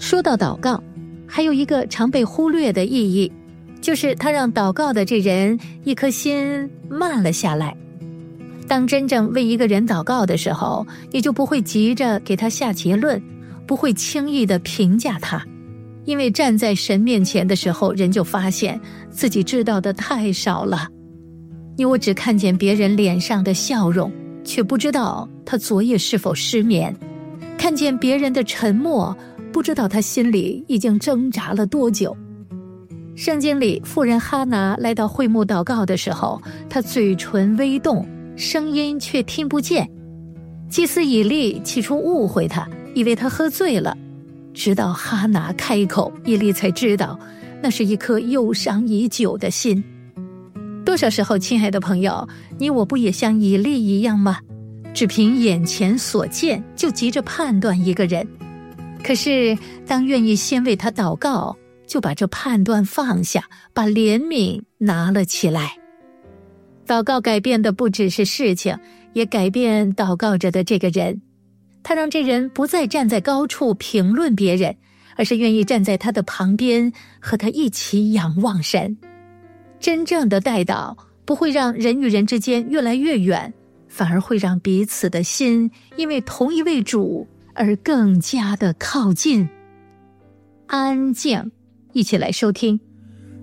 说到祷告，还有一个常被忽略的意义，就是它让祷告的这人一颗心慢了下来。当真正为一个人祷告的时候，你就不会急着给他下结论，不会轻易地评价他，因为站在神面前的时候，人就发现自己知道的太少了。我只看见别人脸上的笑容，却不知道他昨夜是否失眠；看见别人的沉默，不知道他心里已经挣扎了多久。圣经里妇人哈拿来到会幕祷告的时候，她嘴唇微动，声音却听不见。祭司以利起初误会他，以为他喝醉了，直到哈拿开口，以利才知道那是一颗忧伤已久的心。多少时候，亲爱的朋友，你我不也像以利一样吗？只凭眼前所见就急着判断一个人，可是当愿意先为他祷告，就把这判断放下，把怜悯拿了起来。祷告改变的不只是事情，也改变祷告着的这个人。他让这人不再站在高处评论别人，而是愿意站在他的旁边，和他一起仰望神。真正的代祷不会让人与人之间越来越远，反而会让彼此的心因为同一位主而更加的靠近。安静，一起来收听